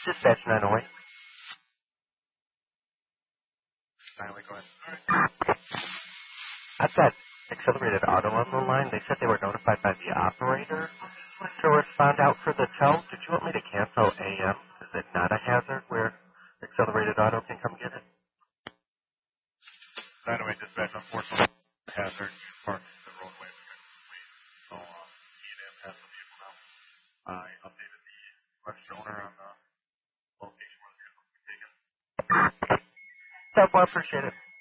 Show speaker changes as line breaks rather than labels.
Dispatch 908.
Finally, go ahead.
I've got Accelerated Auto on the line. They said they were notified by the operator to respond out for the tow. Did you want me to cancel AM? Is it not a hazard where Accelerated Auto can come get it?
908 dispatch, unfortunately, hazard parked the roadway. So, E&M has the vehicle now. I updated the registered owner on the location where the vehicle will be taken.
So, I appreciate it.